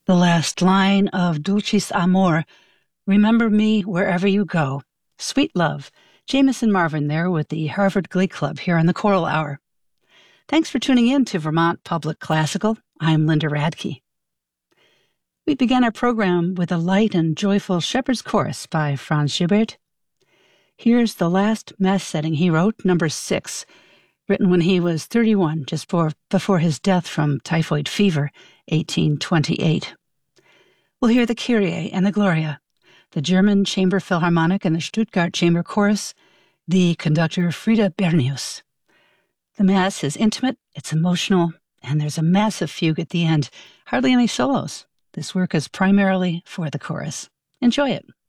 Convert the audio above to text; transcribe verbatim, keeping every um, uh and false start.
The last line of Dulcis Amor, remember me wherever you go. Sweet Love, Jameson Marvin there with the Harvard Glee Club here on the Choral Hour. Thanks for tuning in to Vermont Public Classical. I'm Linda Radke. We began our program with a light and joyful Shepherd's Chorus by Franz Schubert. Here's the last Mass setting he wrote, number six, written when he was thirty-one, just before, before his death from typhoid fever, eighteen twenty-eight. We'll hear the Kyrie and the Gloria, the German Chamber Philharmonic and the Stuttgart Chamber Chorus, the conductor Frieda Bernius. The Mass is intimate, it's emotional, and there's a massive fugue at the end. Hardly any solos. This work is primarily for the chorus. Enjoy it.